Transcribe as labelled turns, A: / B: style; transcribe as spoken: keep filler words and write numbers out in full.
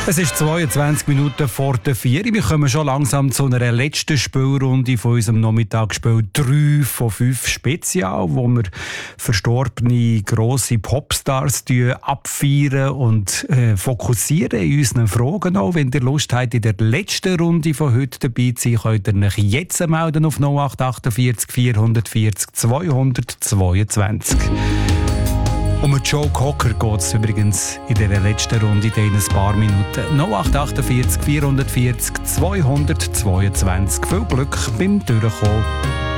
A: Es ist zweiundzwanzig Minuten vor der vier. Wir kommen schon langsam zu einer letzten Spielrunde von unserem Nachmittagsspiel drei von fünf Spezial, wo wir verstorbene grosse Popstars abfeiern und äh, fokussieren in unseren Fragen auch. Wenn ihr Lust habt, in der letzten Runde von heute dabei zu sein, könnt ihr euch jetzt melden auf null acht achtundvierzig vierhundertvierzig zweihundertzweiundzwanzig. Um Joe Cocker geht es übrigens in dieser letzten Runde in ein paar Minuten. null acht achtundvierzig vierhundertvierzig zweihundertzweiundzwanzig. Viel Glück beim Durchkommen.